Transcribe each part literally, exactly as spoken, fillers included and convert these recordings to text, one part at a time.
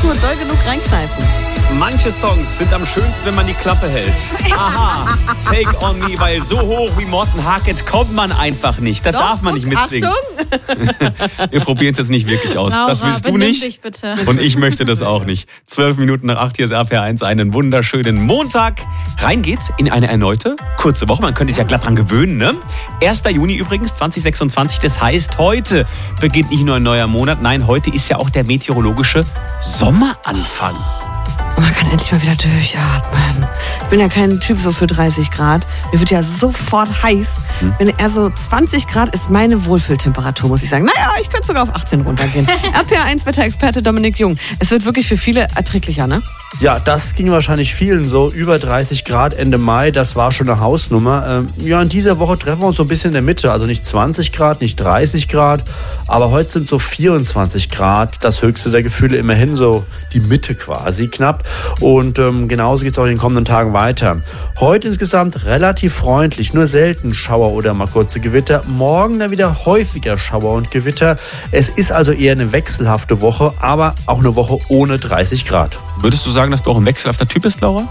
nur doll genug reinkneifen. Manche Songs sind am schönsten, wenn man die Klappe hält. Aha, Take On Me, weil so hoch wie Morten Harket kommt man einfach nicht. Da Doch, darf man nicht mitsingen. Achtung! Wir probieren es jetzt nicht wirklich aus. Laura, das willst du benimm nicht. dich bitte. Und ich möchte das auch nicht. Zwölf Minuten nach acht, hier ist R P R eins. Einen wunderschönen Montag. Rein geht's in eine erneute kurze Woche. Man könnte sich ja glatt dran gewöhnen, ne? erster Juni übrigens, zwanzig sechsundzwanzig. Das heißt, heute beginnt nicht nur ein neuer Monat. Nein, heute ist ja auch der meteorologische Sommeranfang. Man kann endlich mal wieder durchatmen. Ich bin ja kein Typ so für dreißig Grad. Mir wird ja sofort heiß. Hm. Wenn er so zwanzig Grad ist meine Wohlfühltemperatur, muss ich sagen. Naja, ich könnte sogar auf achtzehn runtergehen. R P R eins Wetterexperte Dominik Jung. Es wird wirklich für viele erträglicher, ne? Ja, das ging wahrscheinlich vielen so. Über dreißig Grad Ende Mai, das war schon eine Hausnummer. Ähm, ja, in dieser Woche treffen wir uns so ein bisschen in der Mitte. Also nicht zwanzig Grad, nicht dreißig Grad. Aber heute sind so vierundzwanzig Grad. Das höchste der Gefühle, immerhin so die Mitte quasi knapp. Und ähm, genauso geht es auch in den kommenden Tagen weiter. Heute insgesamt relativ freundlich, nur selten Schauer oder mal kurze Gewitter. Morgen dann wieder häufiger Schauer und Gewitter. Es ist also eher eine wechselhafte Woche, aber auch eine Woche ohne dreißig Grad. Würdest du sagen, dass du auch ein wechselhafter Typ bist, Laura?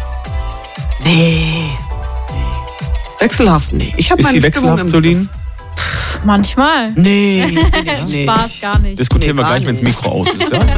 Nee. Wechselhaft, nee. Ich habe Ist meine sie Stimmung wechselhaft, im Solin? Manchmal. Nee, nee. Spaß gar nicht. Diskutieren Nee, wir gar gleich, wenn das nicht. Mikro aus ist. Ja?